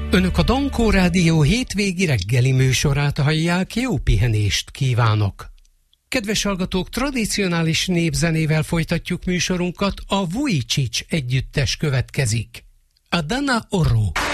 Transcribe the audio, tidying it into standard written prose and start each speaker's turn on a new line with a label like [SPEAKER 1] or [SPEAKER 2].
[SPEAKER 1] Önök a Dankó Rádió hétvégi reggeli műsorát hallják, jó pihenést kívánok! Kedves hallgatók, tradicionális népzenével folytatjuk műsorunkat, a Vujicic együttes következik. Adana Oro.